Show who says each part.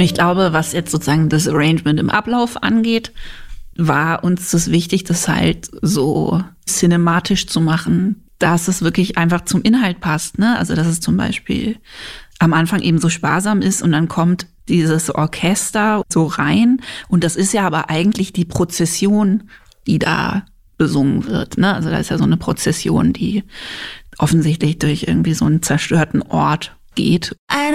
Speaker 1: Ich glaube, was jetzt sozusagen das Arrangement im Ablauf angeht, war uns das wichtig, das halt so cinematisch zu machen, dass es wirklich einfach zum Inhalt passt, ne? Also, dass es zum Beispiel am Anfang eben so sparsam ist und dann kommt dieses Orchester so rein und das ist ja aber eigentlich die Prozession, die da besungen wird, ne? Also da ist ja so eine Prozession, die offensichtlich durch irgendwie so einen zerstörten Ort geht